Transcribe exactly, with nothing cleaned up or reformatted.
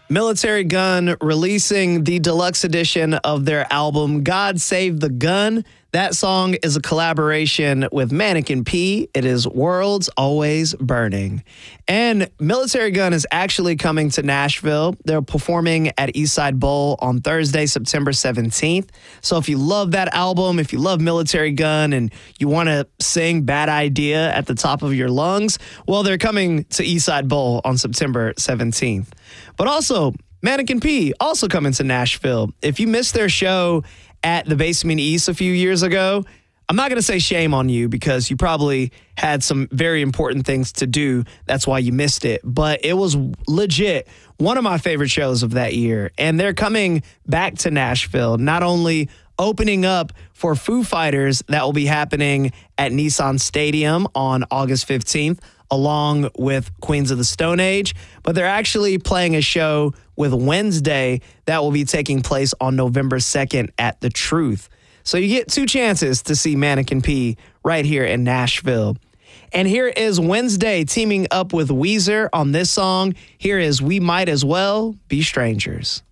Military Gun releasing the deluxe edition of their album, God Save the Gun. That song is a collaboration with Mannequin P. It is Worlds Always Burning. And Military Gun is actually coming to Nashville. They're performing at Eastside Bowl on Thursday, September seventeenth. So if you love that album, if you love Military Gun and you want to sing Bad Idea at the top of your lungs, well, they're coming to Eastside Bowl on September seventeenth. But also, Mannequin P also coming to Nashville. If you missed their show at the Basement East a few years ago, I'm not going to say shame on you because you probably had some very important things to do. That's why you missed it. But it was legit one of my favorite shows of that year. And they're coming back to Nashville, not only opening up for Foo Fighters that will be happening at Nissan Stadium on August fifteenth, along with Queens of the Stone Age, but they're actually playing a show with Wednesday that will be taking place on November second at The Truth. So you get two chances to see Mannequin P right here in Nashville. And here is Wednesday teaming up with Weezer on this song. Here is We Might As Well Be Strangers.